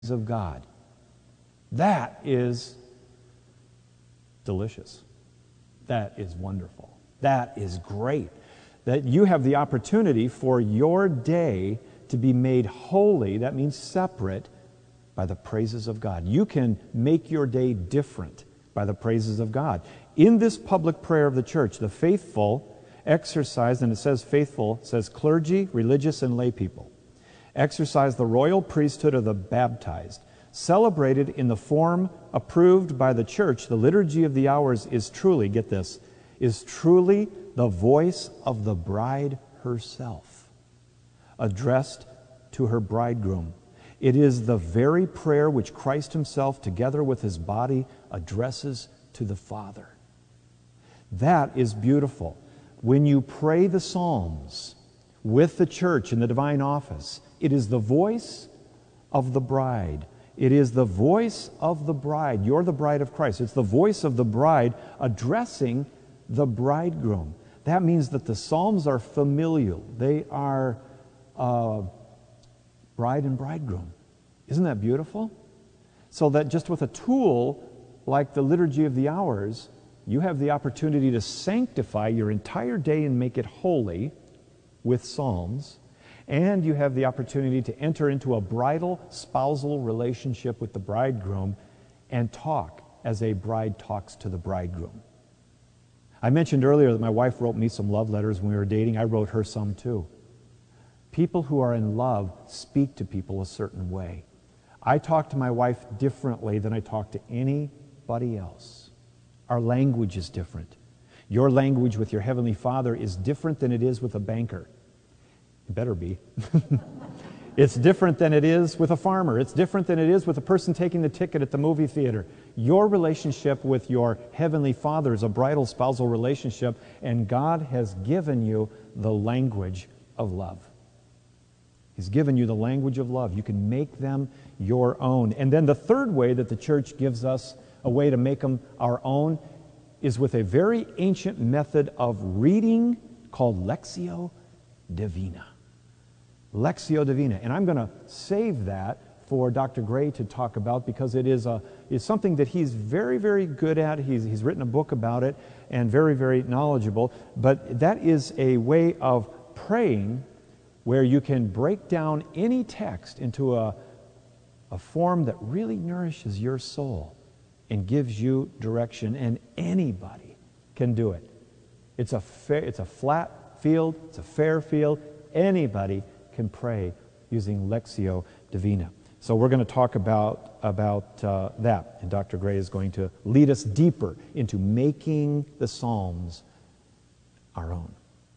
of God. That is delicious. That is wonderful. That is great. That you have the opportunity for your day to be made holy, that means separate, by the praises of God. You can make your day different by the praises of God. In this public prayer of the church, the faithful exercise, and it says faithful, it says clergy, religious, and lay people, exercise the royal priesthood of the baptized. Celebrated in the form approved by the church, the liturgy of the hours is truly, get this, is truly the voice of the bride herself, addressed to her bridegroom. It is the very prayer which Christ himself, together with his body, addresses to the Father. That is beautiful. When you pray the Psalms with the church in the divine office, it is the voice of the bride. It is the voice of the bride. You're the bride of Christ. It's the voice of the bride addressing the bridegroom. That means that the Psalms are familial. They are bride and bridegroom. Isn't that beautiful? So that just with a tool like the Liturgy of the Hours, you have the opportunity to sanctify your entire day and make it holy with Psalms. And you have the opportunity to enter into a bridal spousal relationship with the bridegroom and talk as a bride talks to the bridegroom. I mentioned earlier that my wife wrote me some love letters when we were dating. I wrote her some too. People who are in love speak to people a certain way. I talk to my wife differently than I talk to anybody else. Our language is different. Your language with your Heavenly Father is different than it is with a banker. It better be. It's different than it is with a farmer. It's different than it is with a person taking the ticket at the movie theater. Your relationship with your Heavenly Father is a bridal spousal relationship, and God has given you the language of love. He's given you the language of love. You can make them your own. And then the third way that the church gives us a way to make them our own is with a very ancient method of reading called Lectio Divina. Lectio Divina. And I'm going to save that for Dr. Gray to talk about because it is something that he's very, very good at. He's written a book about it and very, very knowledgeable. But that is a way of praying where you can break down any text into a form that really nourishes your soul and gives you direction, and anybody can do it. It's a flat field, it's a fair field. Anybody can pray using Lectio Divina. So we're going to talk about that, and Dr. Gray is going to lead us deeper into making the Psalms our own.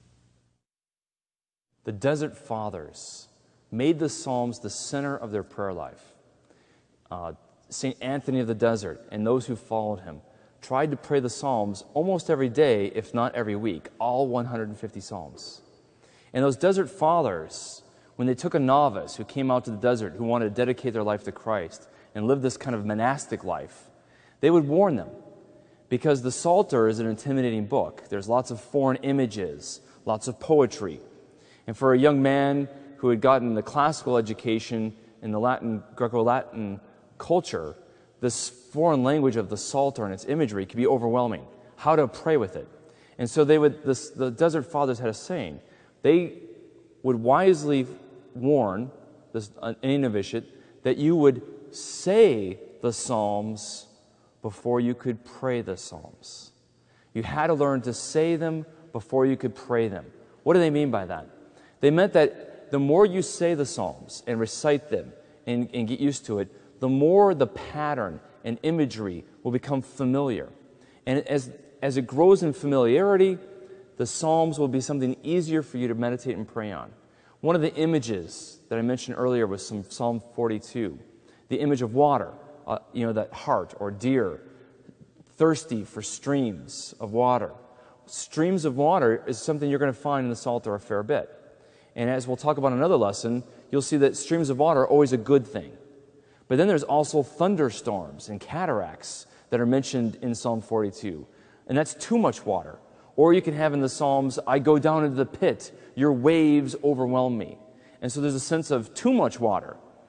The Desert Fathers made the Psalms the center of their prayer life. St. Anthony of the Desert and those who followed him tried to pray the Psalms almost every day, if not every week, all 150 Psalms. And those Desert Fathers, when they took a novice who came out to the desert who wanted to dedicate their life to Christ and live this kind of monastic life, they would warn them because the Psalter is an intimidating book. There's lots of foreign images, lots of poetry. And for a young man who had gotten the classical education in the Greco-Latin culture, this foreign language of the Psalter and its imagery could be overwhelming. How to pray with it. And so the Desert Fathers had a saying. They would wisely warn any novitiate that you would say the Psalms before you could pray the Psalms. You had to learn to say them before you could pray them. What do they mean by that? They meant that the more you say the Psalms and recite them and get used to it, the more the pattern and imagery will become familiar. And as it grows in familiarity, the Psalms will be something easier for you to meditate and pray on. One of the images that I mentioned earlier was from Psalm 42, the image of water, that hart or deer, thirsty for streams of water. Streams of water is something you're going to find in the Psalter a fair bit. And as we'll talk about in another lesson, you'll see that streams of water are always a good thing. But then there's also thunderstorms and cataracts that are mentioned in Psalm 42. And that's too much water. Or you can have in the Psalms, I go down into the pit, your waves overwhelm me. And so there's a sense of too much water.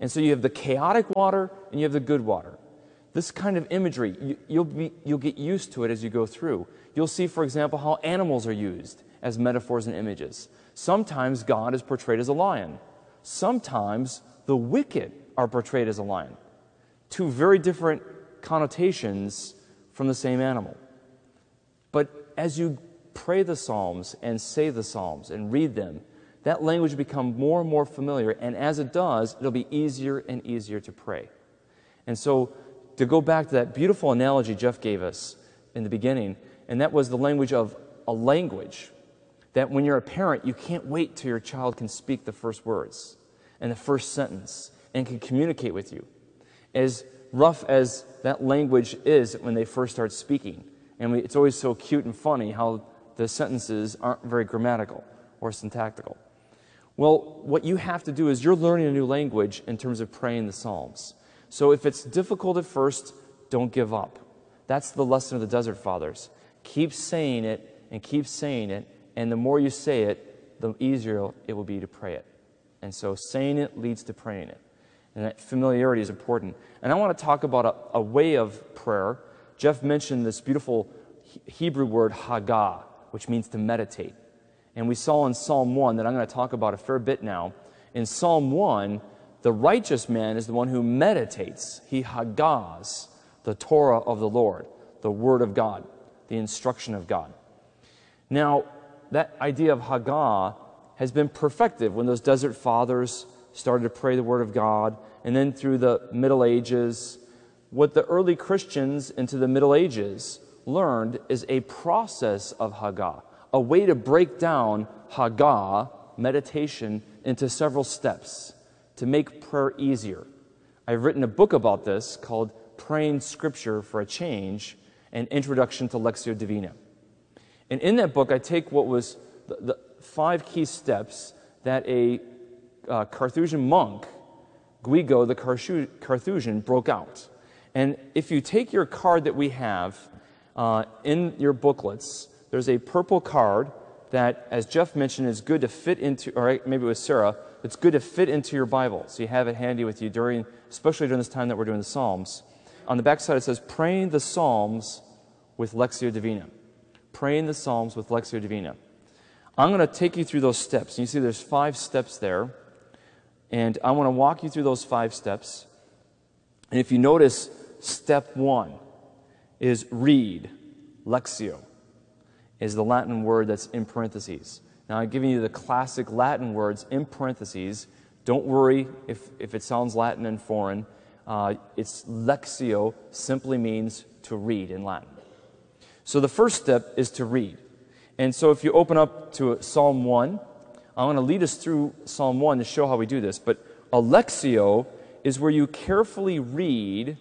And so you have the chaotic water and you have the good water. This kind of imagery, you'll get used to it as you go through. You'll see, for example, how animals are used as metaphors and images. Sometimes God is portrayed as a lion. Sometimes the wicked are portrayed as a lion. Two very different connotations from the same animal. But as you pray the Psalms and say the Psalms and read them, that language becomes more and more familiar, and as it does, it'll be easier and easier to pray. And so, to go back to that beautiful analogy Jeff gave us in the beginning, and that was the language of a language, that when you're a parent, you can't wait till your child can speak the first words and the first sentence and can communicate with you. As rough as that language is when they first start speaking, and it's always so cute and funny how the sentences aren't very grammatical or syntactical. Well, what you have to do is you're learning a new language in terms of praying the Psalms. So if it's difficult at first, don't give up. That's the lesson of the Desert Fathers. Keep saying it and keep saying it, and the more you say it, the easier it will be to pray it. And so saying it leads to praying it. And that familiarity is important. And I want to talk about a way of prayer. Jeff mentioned this beautiful Hebrew word, hagah, which means to meditate. And we saw in Psalm 1 that I'm going to talk about a fair bit now. In Psalm 1, the righteous man is the one who meditates. He hagahs the Torah of the Lord, the Word of God, the instruction of God. Now, that idea of hagah has been perfected when those desert fathers started to pray the Word of God, and then through the Middle Ages. What the early Christians into the Middle Ages learned is a process of hagah, a way to break down hagah, meditation, into several steps to make prayer easier. I've written a book about this called Praying Scripture for a Change, an Introduction to Lectio Divina. And in that book, I take what was the 5 key steps that a Carthusian monk, Guido the Carthusian, broke out. And if you take your card that we have in your booklets, there's a purple card that, as Jeff mentioned, is good to fit into, or maybe it was Sarah, it's good to fit into your Bible. So you have it handy with you especially during this time that we're doing the Psalms. On the back side it says, Praying the Psalms with Lectio Divina. Praying the Psalms with Lectio Divina. I'm going to take you through those steps. And you see there's 5 steps there. And I want to walk you through those 5 steps. And if you notice, step 1 is read. Lectio is the Latin word that's in parentheses. Now, I'm giving you the classic Latin words in parentheses. Don't worry if it sounds Latin and foreign. It's lectio, simply means to read in Latin. So the first step is to read. And so if you open up to Psalm 1, I'm going to lead us through Psalm 1 to show how we do this. But a lectio is where you carefully read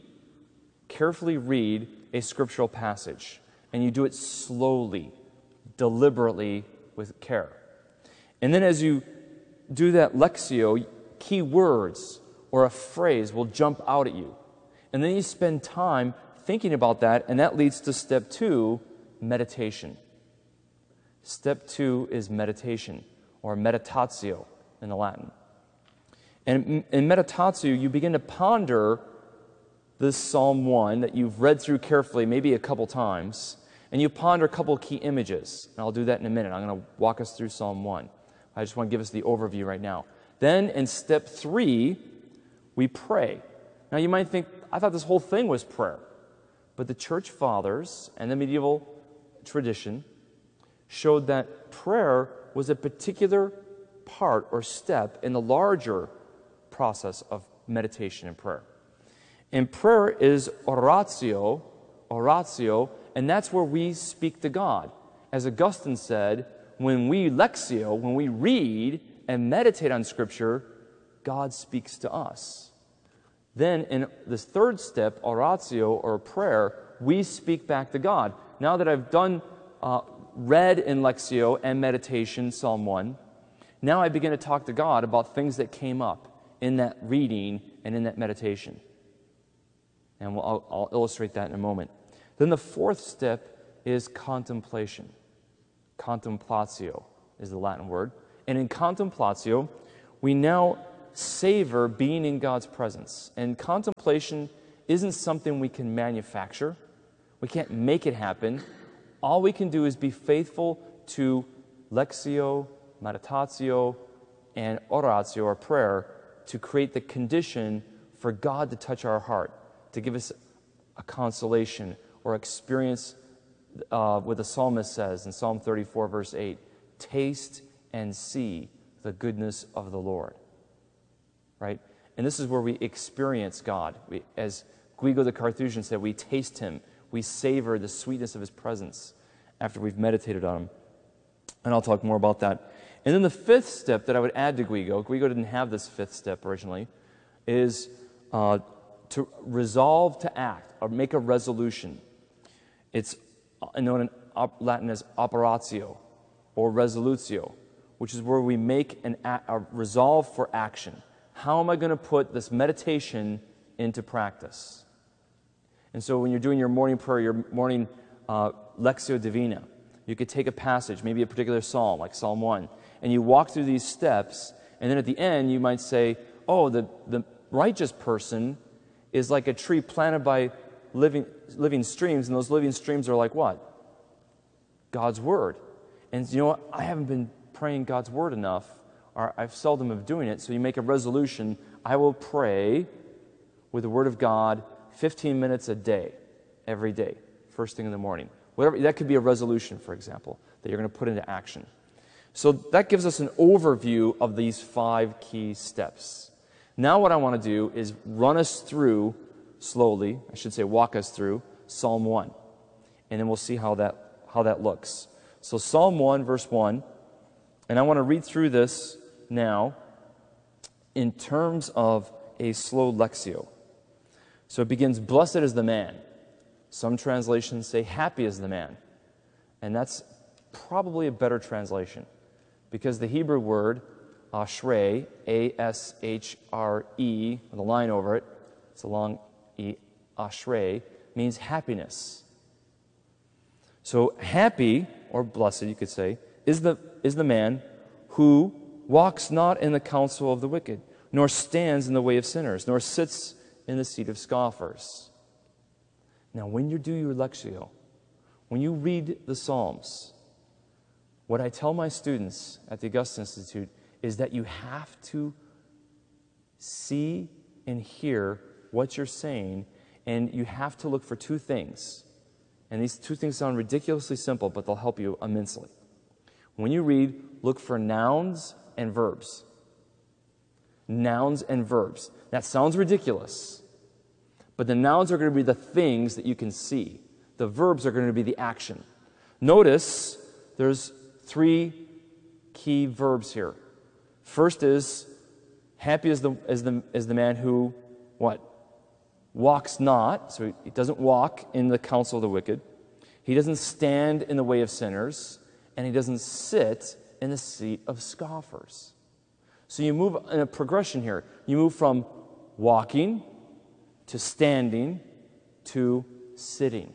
a scriptural passage. And you do it slowly, deliberately, with care. And then as you do that lectio, key words or a phrase will jump out at you. And then you spend time thinking about that, and that leads to step 2, meditation. Step 2 is meditation, or meditatio in the Latin. And in meditatio, you begin to ponder this Psalm 1 that you've read through carefully, maybe a couple times, and you ponder a couple of key images. And I'll do that in a minute. I'm going to walk us through Psalm 1. I just want to give us the overview right now. Then in step 3, we pray. Now you might think, I thought this whole thing was prayer. But the church fathers and the medieval tradition showed that prayer was a particular part or step in the larger process of meditation and prayer. And prayer is oratio, and that's where we speak to God. As Augustine said, when we lectio, when we read and meditate on Scripture, God speaks to us. Then in this third step, oratio or prayer, we speak back to God. Now that I've done read in lectio and meditation, Psalm 1, now I begin to talk to God about things that came up in that reading and in that meditation. And I'll illustrate that in a moment. Then the fourth step is contemplation. Contemplatio is the Latin word. And in contemplatio, we now savor being in God's presence. And contemplation isn't something we can manufacture. We can't make it happen. All we can do is be faithful to lectio, meditatio, and oratio, or prayer, to create the condition for God to touch our heart, to give us a consolation or experience what the psalmist says in Psalm 34, verse 8, taste and see the goodness of the Lord. Right? And this is where we experience God. As Guido the Carthusian said, we taste Him. We savor the sweetness of His presence after we've meditated on Him. And I'll talk more about that. And then the fifth step that I would add to Guido didn't have this fifth step originally, is to resolve to act, or make a resolution. It's known in Latin as operatio, or resolutio, which is where we make a resolve for action. How am I going to put this meditation into practice? And so when you're doing your morning prayer, your morning Lectio Divina, you could take a passage, maybe a particular psalm, like Psalm 1, and you walk through these steps, and then at the end you might say, oh, the righteous person is like a tree planted by living streams, and those living streams are like what? God's Word. And you know what? I haven't been praying God's Word enough, or I've seldom been doing it, so you make a resolution, I will pray with the Word of God 15 minutes a day, every day, first thing in the morning. Whatever, that could be a resolution, for example, that you're going to put into action. So that gives us an overview of these 5 key steps. Now what I want to do is run us through, slowly, I should say walk us through, Psalm 1. And then we'll see how that looks. So Psalm 1, verse 1, and I want to read through this now in terms of a slow lectio. So it begins, blessed is the man. Some translations say, happy is the man. And that's probably a better translation, because the Hebrew word, ashrei, A-S-H-R-E, with a line over it, it's a long E, ashrei, means happiness. So happy, or blessed you could say, is the man who walks not in the counsel of the wicked, nor stands in the way of sinners, nor sits in the seat of scoffers. Now, when you do your lectio, when you read the Psalms, what I tell my students at the Augustine Institute is that you have to see and hear what you're saying, and you have to look for 2 things. And these 2 things sound ridiculously simple, but they'll help you immensely. When you read, look for nouns and verbs. Nouns and verbs. That sounds ridiculous. But the nouns are going to be the things that you can see. The verbs are going to be the action. Notice there's 3 key verbs here. First is, happy is the man who, what? Walks not. So he doesn't walk in the counsel of the wicked. He doesn't stand in the way of sinners. And he doesn't sit in the seat of scoffers. So you move in a progression here. You move from walking to standing to sitting.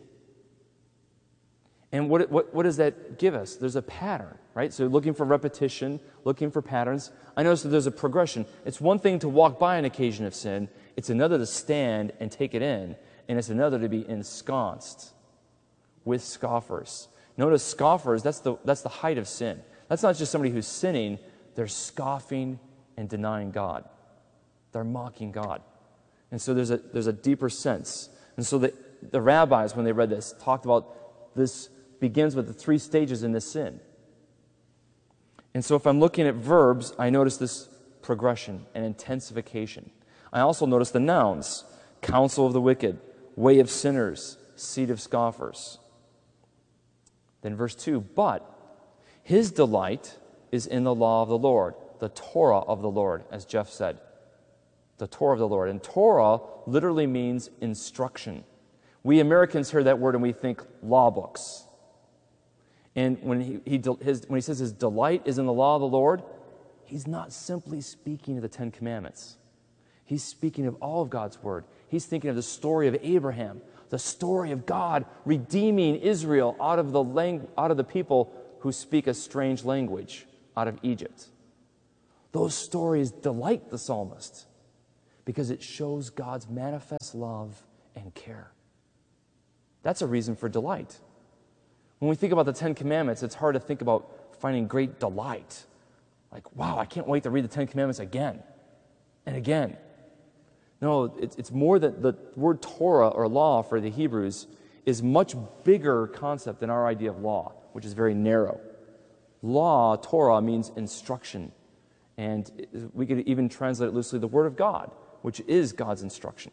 And what does that give us? There's a pattern, right? So looking for repetition, looking for patterns. I notice that there's a progression. It's one thing to walk by an occasion of sin. It's another to stand and take it in. And it's another to be ensconced with scoffers. Notice scoffers, that's the height of sin. That's not just somebody who's sinning. They're scoffing and denying God. They're mocking God. And so there's a deeper sense. And so the rabbis, when they read this, talked about this begins with the 3 stages in this sin. And so if I'm looking at verbs, I notice this progression and intensification. I also notice the nouns, counsel of the wicked, way of sinners, seat of scoffers. Then verse 2, but his delight is in the law of the Lord, the Torah of the Lord, as Jeff said. The Torah of the Lord. And Torah literally means instruction. We Americans hear that word and we think law books. And when he says his delight is in the law of the Lord, he's not simply speaking of the 10 Commandments. He's speaking of all of God's Word. He's thinking of the story of Abraham, the story of God redeeming Israel out of the people who speak a strange language out of Egypt. Those stories delight the psalmist because it shows God's manifest love and care. That's a reason for delight. When we think about the Ten Commandments, it's hard to think about finding great delight. Like, wow, I can't wait to read the Ten Commandments again and again. No, it's more that the word Torah or law for the Hebrews is much bigger concept than our idea of law, which is very narrow. Law, Torah, means instruction. And we could even translate it loosely, the Word of God, which is God's instruction.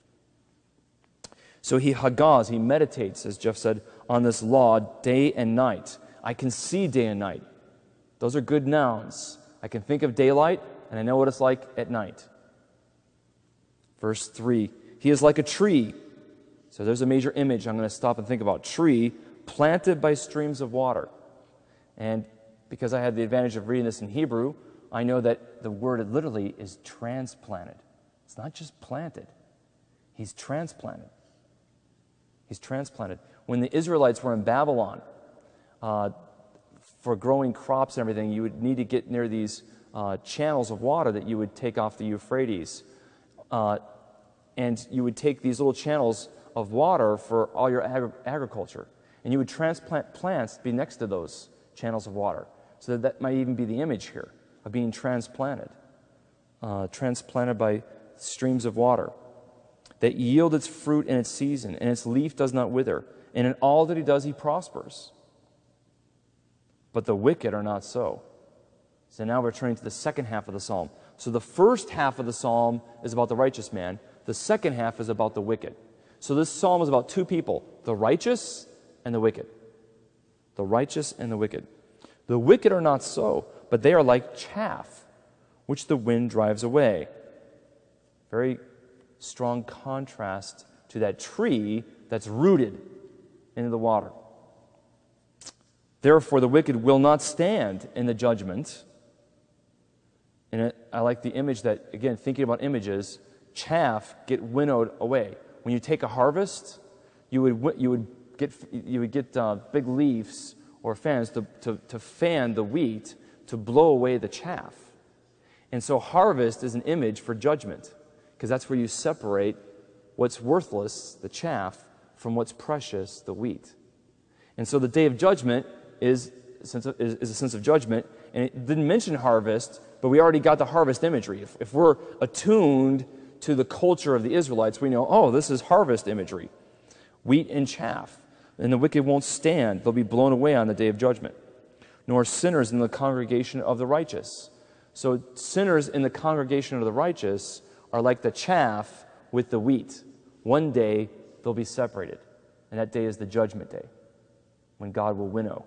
So he haggaz, he meditates, as Jeff said, on this law day and night. I can see day and night. Those are good nouns. I can think of daylight, and I know what it's like at night. Verse 3, he is like a tree. So there's a major image I'm going to stop and think about. Tree planted by streams of water. And because I had the advantage of reading this in Hebrew, I know that the word literally is transplanted. It's not just planted. He's transplanted. He's transplanted. When the Israelites were in Babylon, for growing crops and everything, you would need to get near these channels of water that you would take off the Euphrates. And you would take these little channels of water for all your agriculture. And you would transplant plants to be next to those channels of water. So that might even be the image here of being transplanted. Transplanted by streams of water. That yield its fruit in its season, and its leaf does not wither. And in all that he does, he prospers. But the wicked are not so. So now we're turning to the second half of the psalm. So the first half of the psalm is about the righteous man. The second half is about the wicked. So this psalm is about two people, the righteous and the wicked. The righteous and the wicked. The wicked are not so, but they are like chaff, which the wind drives away. Very strong contrast to that tree that's rooted into the water. Therefore, the wicked will not stand in the judgment. And I like the image that, again, thinking about images, chaff get winnowed away. When you take a harvest, you would get big leaves or fans to fan the wheat to blow away the chaff. And so harvest is an image for judgment, because that's where you separate what's worthless, the chaff, from what's precious, the wheat. And so the day of judgment is a sense of judgment, and it didn't mention harvest, but we already got the harvest imagery. If we're attuned to the culture of the Israelites, we know, oh, this is harvest imagery. Wheat and chaff. And the wicked won't stand. They'll be blown away on the day of judgment. Nor sinners in the congregation of the righteous. So sinners in the congregation of the righteous are like the chaff with the wheat. One day they'll be separated. And that day is the judgment day, when God will winnow.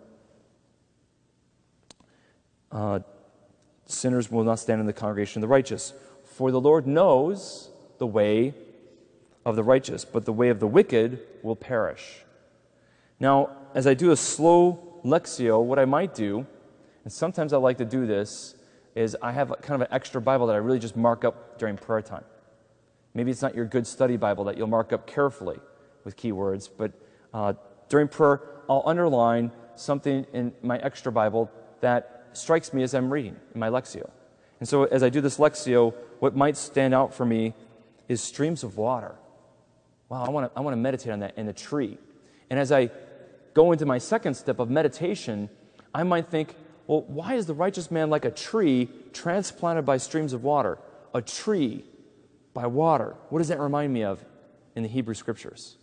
Sinners will not stand in the congregation of the righteous. For the Lord knows the way of the righteous, but the way of the wicked will perish. Now, as I do a slow Lectio, what I might do, and sometimes I like to do this, is I have kind of an extra Bible that I really just mark up during prayer time. Maybe it's not your good study Bible that you'll mark up carefully with keywords, but during prayer, I'll underline something in my extra Bible that strikes me as I'm reading in my Lectio. And so as I do this Lectio, what might stand out for me is streams of water. Wow, I want to meditate on that, and the tree. And as I go into my second step of meditation, I might think, well, why is the righteous man like a tree transplanted by streams of water? A tree by water. What does that remind me of in the Hebrew Scriptures?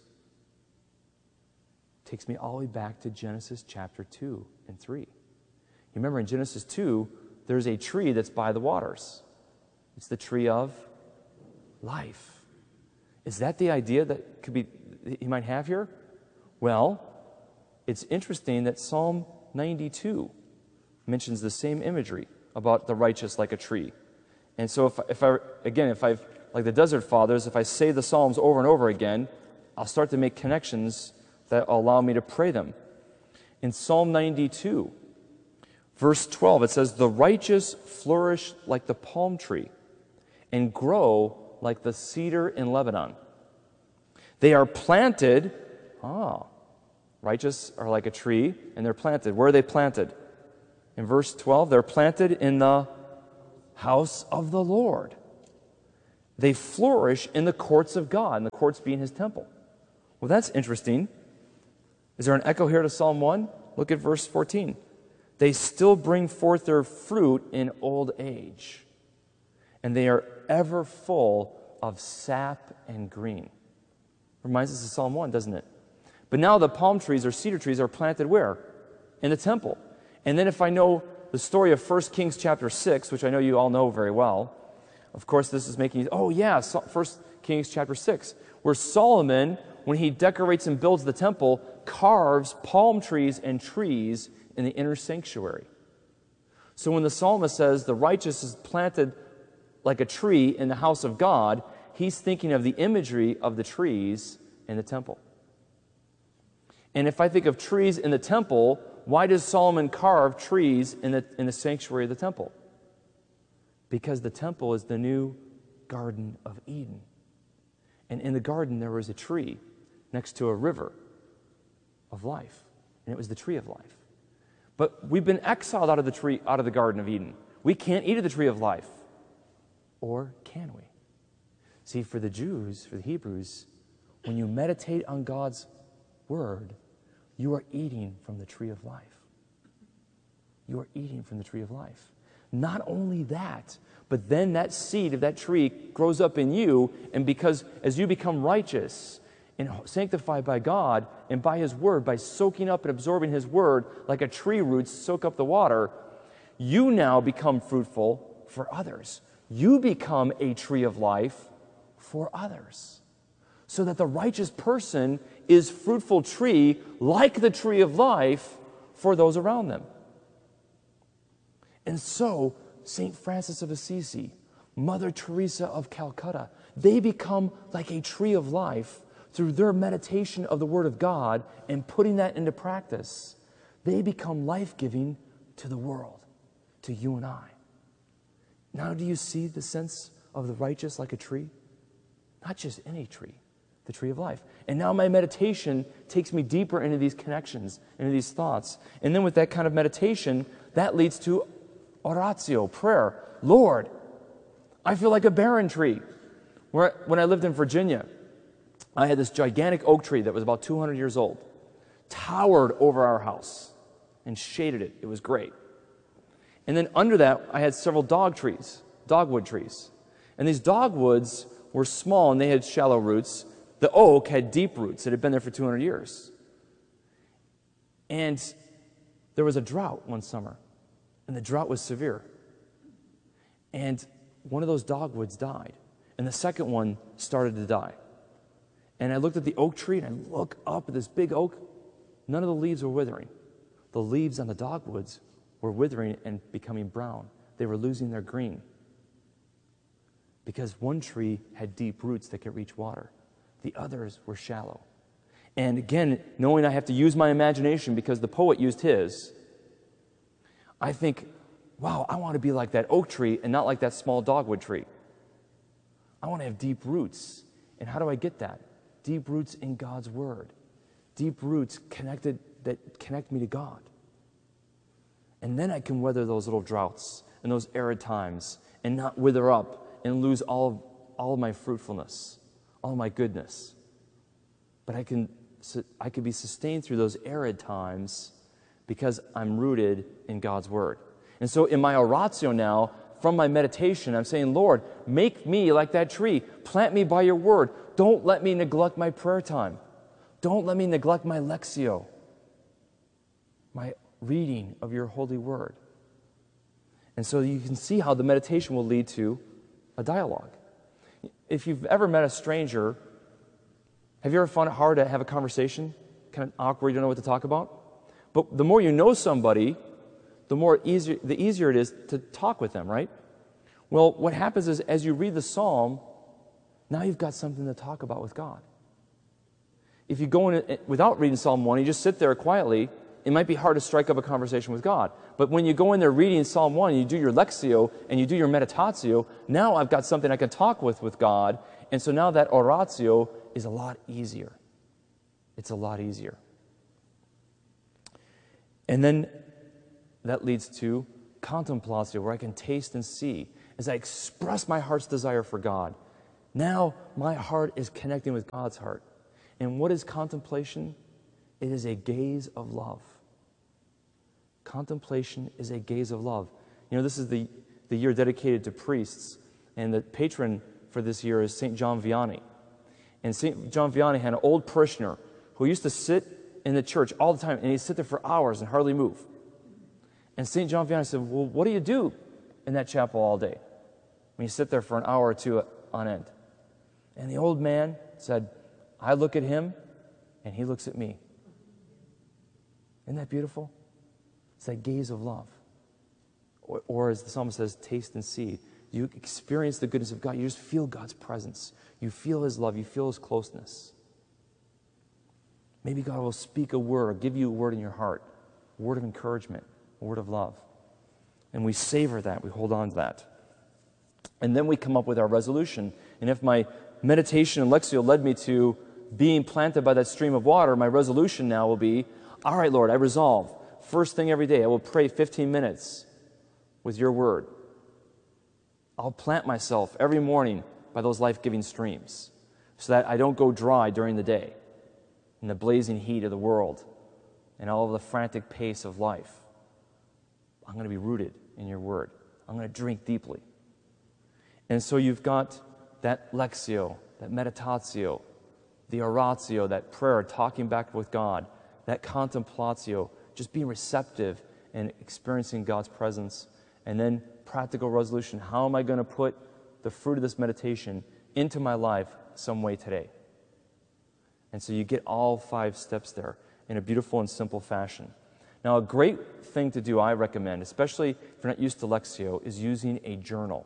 It takes me all the way back to Genesis chapter 2 and 3. You remember in Genesis 2, there's a tree that's by the waters. It's the tree of life. Is that the idea that he might have here? Well, it's interesting that Psalm 92 mentions the same imagery about the righteous like a tree. And so if I've like the Desert Fathers, if I say the Psalms over and over again, I'll start to make connections that allow me to pray them. In Psalm 92, verse 12, it says, "The righteous flourish like the palm tree and grow like the cedar in Lebanon. They are planted," righteous are like a tree, and they're planted. Where are they planted? In verse 12, they're planted in the house of the Lord. They flourish in the courts of God, and the courts being his temple. Well, that's interesting. Is there an echo here to Psalm 1? Look at verse 14. They still bring forth their fruit in old age, and they are ever full of sap and green. Reminds us of Psalm 1, doesn't it? But now the palm trees or cedar trees are planted where? In the temple. And then if I know the story of 1 Kings chapter 6, which I know you all know very well, of course this is making, 1 Kings chapter 6, where Solomon, when he decorates and builds the temple, carves palm trees and trees in the inner sanctuary. So when the psalmist says the righteous is planted like a tree in the house of God, he's thinking of the imagery of the trees in the temple. And if I think of trees in the temple, why does Solomon carve trees in the sanctuary of the temple? Because the temple is the new Garden of Eden. And in the garden there was a tree next to a river of life. And it was the tree of life. But we've been exiled out of the Garden of Eden. We can't eat of the tree of life. Or can we? See, for the Jews, for the Hebrews, when you meditate on God's word, you are eating from the tree of life. You are eating from the tree of life. Not only that, but then that seed of that tree grows up in you, and because as you become righteous and sanctified by God and by his word, by soaking up and absorbing his word like a tree roots soak up the water, you now become fruitful for others. You become a tree of life for others. So that the righteous person is fruitful tree like the tree of life for those around them. And so, St. Francis of Assisi, Mother Teresa of Calcutta, they become like a tree of life through their meditation of the Word of God and putting that into practice. They become life-giving to the world, to you and I. Now do you see the sense of the righteous like a tree? Not just any tree, the tree of life. And now my meditation takes me deeper into these connections, into these thoughts. And then with that kind of meditation, that leads to oratio, prayer. Lord, I feel like a barren tree. When I lived in Virginia, I had this gigantic oak tree that was about 200 years old, towered over our house and shaded it. It was great. And then under that, I had several dogwood trees. And these dogwoods were small and they had shallow roots. The oak had deep roots. It had been there for 200 years. And there was a drought one summer, and the drought was severe. And one of those dogwoods died, and the second one started to die. And I looked at the oak tree, and I looked up at this big oak. None of the leaves were withering. The leaves on the dogwoods were withering and becoming brown. They were losing their green. Because one tree had deep roots that could reach water. The others were shallow. And again, knowing I have to use my imagination because the poet used his, I think, wow, I want to be like that oak tree and not like that small dogwood tree. I want to have deep roots. And how do I get that? Deep roots in God's Word. Deep roots that connect me to God. And then I can weather those little droughts and those arid times and not wither up and lose all of my fruitfulness, all of my goodness. But I can be sustained through those arid times because I'm rooted in God's Word. And so in my oratio now, from my meditation, I'm saying, Lord, make me like that tree. Plant me by your Word. Don't let me neglect my prayer time. Don't let me neglect my lectio, my reading of your holy Word. And so you can see how the meditation will lead to a dialogue. If you've ever met a stranger, have you ever found it hard to have a conversation? Kind of awkward, you don't know what to talk about? But the more you know somebody, the easier it is to talk with them, right? Well, what happens is as you read the psalm, now you've got something to talk about with God. If you go in without reading Psalm 1, you just sit there quietly, it might be hard to strike up a conversation with God. But when you go in there reading Psalm 1, and you do your lectio, and you do your meditatio, now I've got something I can talk with God, and so now that oratio is a lot easier. It's a lot easier. And then that leads to contemplatio, where I can taste and see. as I express my heart's desire for God, now my heart is connecting with God's heart. And what is contemplation? It is a gaze of love. Contemplation is a gaze of love. You know, this is the year dedicated to priests, and the patron for this year is St. John Vianney. And St. John Vianney had an old parishioner who used to sit in the church all the time, and he'd sit there for hours and hardly move. And St. John Vianney said, well, what do you do in that chapel all day when you sit there for an hour or two on end? And the old man said, I look at him, and he looks at me. Isn't that beautiful? It's that gaze of love. Or as the psalmist says, taste and see. You experience the goodness of God. You just feel God's presence. You feel His love. You feel His closeness. Maybe God will speak a word or give you a word in your heart, a word of encouragement, a word of love. And we savor that. We hold on to that. And then we come up with our resolution. And if my meditation and Lectio led me to being planted by that stream of water, my resolution now will be, all right, Lord, I resolve. First thing every day, I will pray 15 minutes with your word. I'll plant myself every morning by those life-giving streams so that I don't go dry during the day in the blazing heat of the world and all of the frantic pace of life. I'm going to be rooted in your word. I'm going to drink deeply. And so you've got that Lectio, that meditatio, the oratio, that prayer, talking back with God, that contemplatio, just being receptive and experiencing God's presence, and then practical resolution. How am I going to put the fruit of this meditation into my life some way today? And so you get all 5 steps there in a beautiful and simple fashion. Now, a great thing to do, I recommend, especially if you're not used to Lectio, is using a journal.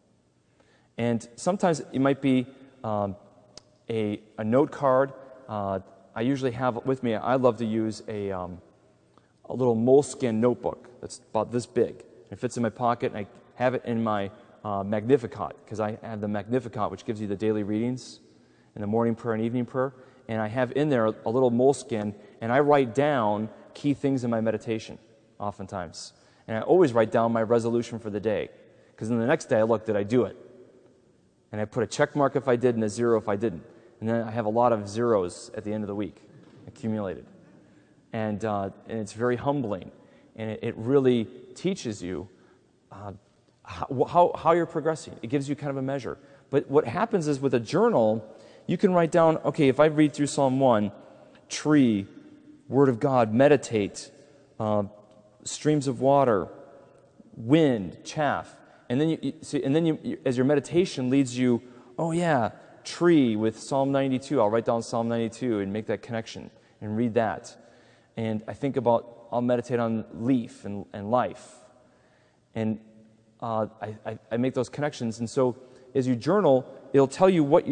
And sometimes it might be a note card. I usually have with me, I love to use a little moleskin notebook that's about this big. It fits in my pocket, and I have it in my Magnificat, because I have the Magnificat, which gives you the daily readings and the morning prayer and evening prayer. And I have in there a little moleskin, and I write down key things in my meditation, oftentimes. And I always write down my resolution for the day, because then the next day I look, did I do it? And I put a check mark if I did and a 0 if I didn't. And then I have a lot of zeros at the end of the week accumulated. And it's very humbling. And it really teaches you how you're progressing. It gives you kind of a measure. But what happens is with a journal, you can write down, okay, if I read through Psalm 1, tree, Word of God, meditate, streams of water, wind, chaff. And then you as your meditation leads you, oh yeah, tree with Psalm 92. I'll write down Psalm 92 and make that connection and read that. And I think about, I'll meditate on leaf and life. And I make those connections. And so as you journal, it'll tell you what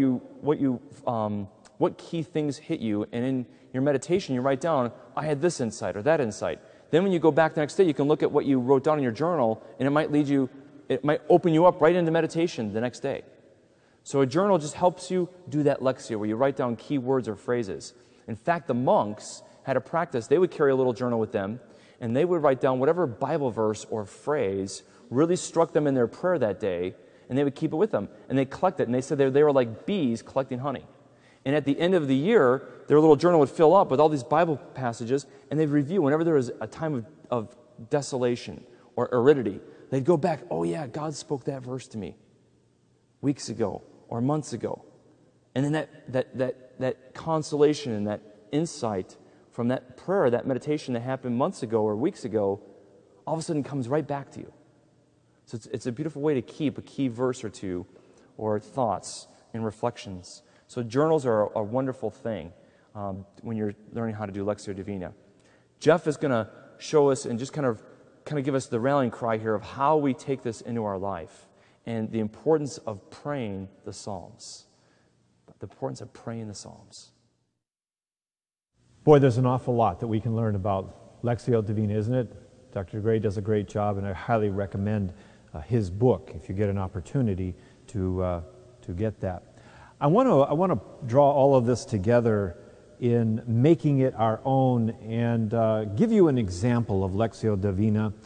key things hit you. And in your meditation, you write down, I had this insight or that insight. Then when you go back the next day, you can look at what you wrote down in your journal, and it might open you up right into meditation the next day. So a journal just helps you do that Lectio, where you write down key words or phrases. In fact, the monks had a practice. They would carry a little journal with them, and they would write down whatever Bible verse or phrase really struck them in their prayer that day, and they would keep it with them. And they collect it, and they said they were like bees collecting honey. And at the end of the year, their little journal would fill up with all these Bible passages, and they'd review whenever there was a time of desolation or aridity. They'd go back, oh yeah, God spoke that verse to me weeks ago or months ago. And then that consolation and that insight from that prayer, that meditation that happened months ago or weeks ago, all of a sudden comes right back to you. So it's a beautiful way to keep a key verse or two or thoughts and reflections. So journals are a wonderful thing when you're learning how to do Lectio Divina. Jeff is going to show us and just kind of give us the rallying cry here of how we take this into our life and the importance of praying the Psalms. The importance of praying the Psalms. Boy, there's an awful lot that we can learn about Lectio Divina, isn't it? Dr. Gray does a great job, and I highly recommend his book if you get an opportunity to get that. I want to draw all of this together in making it our own and give you an example of Lectio Divina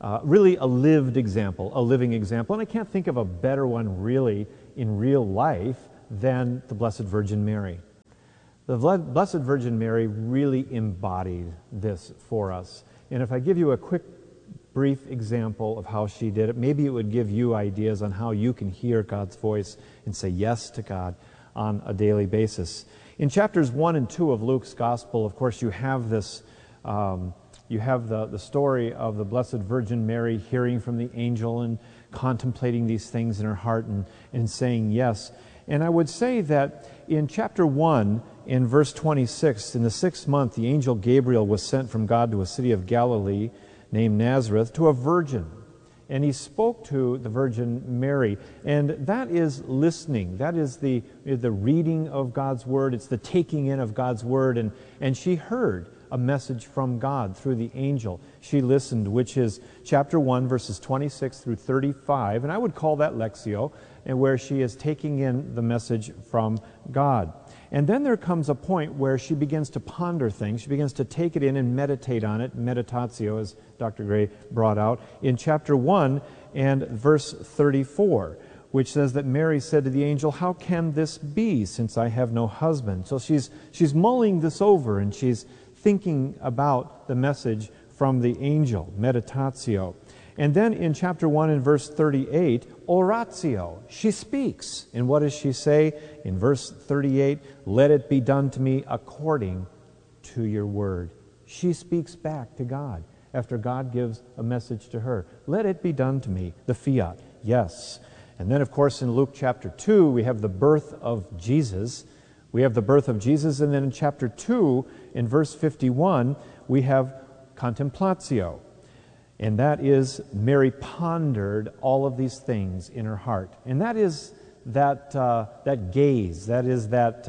really a lived example, a living example. And I can't think of a better one really in real life than the Blessed Virgin Mary. The Blessed Virgin Mary really embodied this for us. And if I give you a quick, brief example of how she did it, maybe it would give you ideas on how you can hear God's voice and say yes to God on a daily basis. In chapters 1 and 2 of Luke's Gospel, of course, you have this, you have the story of the Blessed Virgin Mary hearing from the angel and contemplating these things in her heart and saying yes. And I would say that in chapter 1, in verse 26, in the 6th month, the angel Gabriel was sent from God to a city of Galilee named Nazareth to a virgin. And he spoke to the Virgin Mary. And that is listening. That is the reading of God's Word. It's the taking in of God's Word. And she heard a message from God through the angel. She listened, which is chapter 1, verses 26 through 35. And I would call that Lectio, and where she is taking in the message from God. And then there comes a point where she begins to ponder things. She begins to take it in and meditate on it, meditatio, as Dr. Gray brought out, in chapter 1 and verse 34, which says that Mary said to the angel, "How can this be, since I have no husband?" So she's mulling this over, and she's thinking about the message from the angel, meditatio. And then in chapter 1 and verse 38, oratio, she speaks. And what does she say? In verse 38, "Let it be done to me according to your word." She speaks back to God after God gives a message to her. Let it be done to me, the fiat, yes. And then, of course, in Luke chapter 2, we have the birth of Jesus. We have the birth of Jesus, and then in chapter 2, in verse 51, we have contemplatio. And that is Mary pondered all of these things in her heart. And that is that gaze, that is that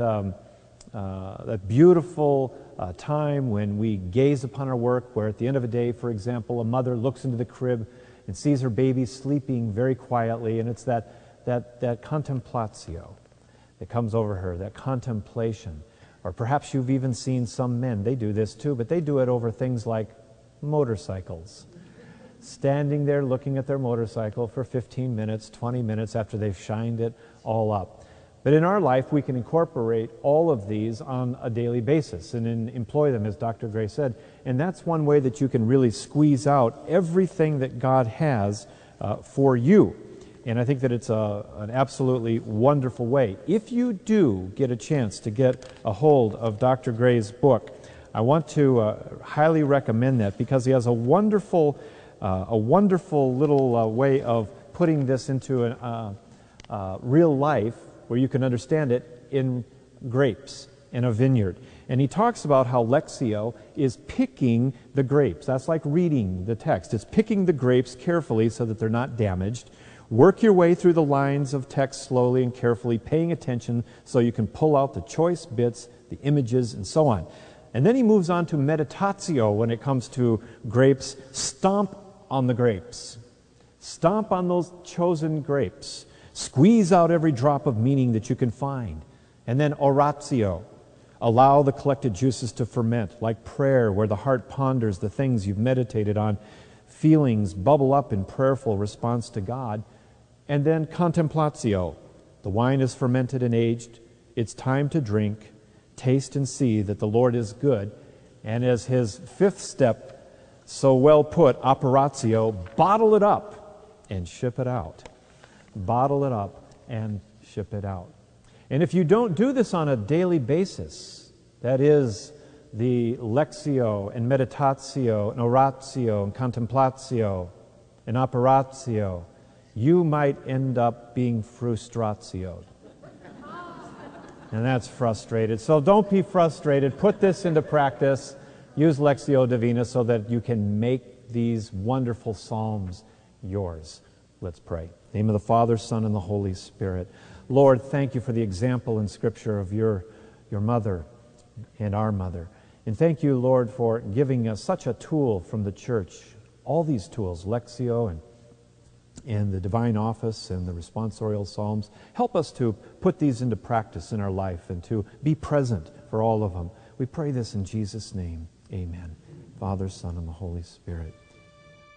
beautiful time when we gaze upon our work, where at the end of a day, for example, a mother looks into the crib and sees her baby sleeping very quietly, and it's that contemplatio that comes over her, that contemplation. Or perhaps you've even seen some men, they do this too, but they do it over things like motorcycles. Standing there looking at their motorcycle for 15 minutes, 20 minutes after they've shined it all up. But in our life, we can incorporate all of these on a daily basis and employ them, as Dr. Gray said. And that's one way that you can really squeeze out everything that God has for you. And I think that it's an absolutely wonderful way. If you do get a chance to get a hold of Dr. Gray's book, I want to highly recommend that, because he has a wonderful little way of putting this into real life where you can understand it in grapes in a vineyard. And he talks about how Lectio is picking the grapes. That's like reading the text. It's picking the grapes carefully so that they're not damaged. Work your way through the lines of text slowly and carefully, paying attention so you can pull out the choice bits, the images, and so on. And then he moves on to meditatio when it comes to grapes. Stomp on the grapes. Stomp on those chosen grapes. Squeeze out every drop of meaning that you can find. And then oratio. Allow the collected juices to ferment, like prayer, where the heart ponders the things you've meditated on. Feelings bubble up in prayerful response to God. And then contemplatio. The wine is fermented and aged. It's time to drink. Taste and see that the Lord is good. And as his fifth step so well put, operatio, bottle it up and ship it out. Bottle it up and ship it out. And if you don't do this on a daily basis, that is the lectio and meditatio and oratio and contemplatio and operatio, you might end up being frustratio. And that's frustrated. So don't be frustrated. Put this into practice. Use Lectio Divina so that you can make these wonderful psalms yours. Let's pray. In the name of the Father, Son, and the Holy Spirit. Lord, thank you for the example in Scripture of your mother and our mother. And thank you, Lord, for giving us such a tool from the church. All these tools, Lectio and the Divine Office and the responsorial psalms. Help us to put these into practice in our life and to be present for all of them. We pray this in Jesus' name. Amen. Father, Son, and the Holy Spirit.